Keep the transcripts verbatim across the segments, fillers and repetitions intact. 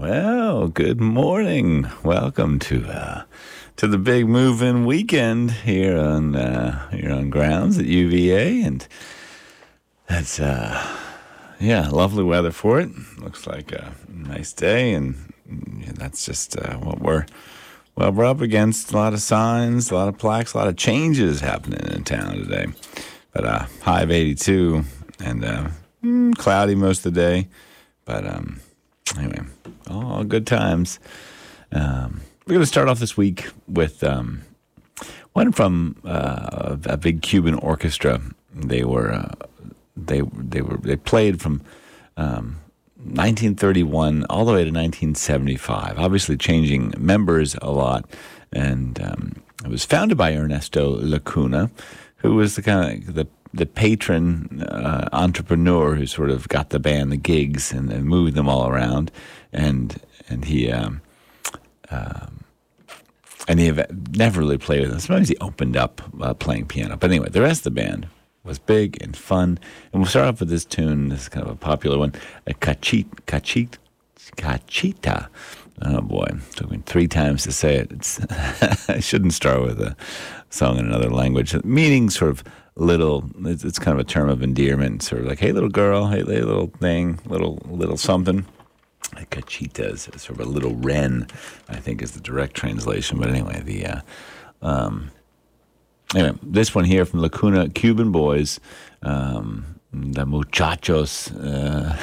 Well, good morning. Welcome to uh, to the big move-in weekend here on uh, here on grounds at U V A, and that's uh, yeah, lovely weather for it. Looks like a nice day, and yeah, that's just uh, what we're well we're up against. A lot of signs, a lot of plaques, a lot of changes happening in town today. But uh, high of eighty-two, and uh, mm, cloudy most of the day. But um, anyway, all good times. Um, we're going to start off this week with um, one from uh, a big Cuban orchestra. They were uh, they they were they played from um, nineteen thirty-one all the way to nineteen seventy-five. Obviously, changing members a lot, and um, it was founded by Ernesto Lacuna, who was the kind of the the patron uh, entrepreneur who sort of got the band the gigs and, and moved them all around, and and he um, um, and he never really played with them. Sometimes he opened up uh, playing piano, but anyway, the rest of the band was big and fun. And we'll start off with this tune. This is kind of a popular one, a cachit, cachit, cachita. Oh boy, it took me three times to say it. It's I shouldn't start with a song in another language. Meaning sort of little, it's, it's kind of a term of endearment, sort of like, hey little girl, hey, hey little thing, little little something. A cachita is sort of a little wren, I think is the direct translation. But anyway, the uh, um, anyway, this one here from Lacuna, Cuban Boys, um, the muchachos uh,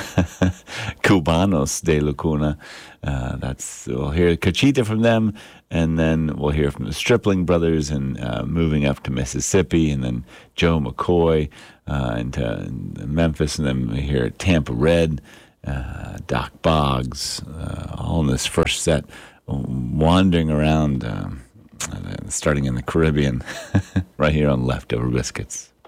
cubanos de Lacuna. Uh, that's we'll hear Cachita from them, and then we'll hear from the Stripling Brothers and uh, moving up to Mississippi, and then Joe McCoy uh, into Memphis, and then we hear Tampa Red, uh, Doc Boggs, uh, all in this first set, wandering around, um, starting in the Caribbean, right here on Leftover Biscuits.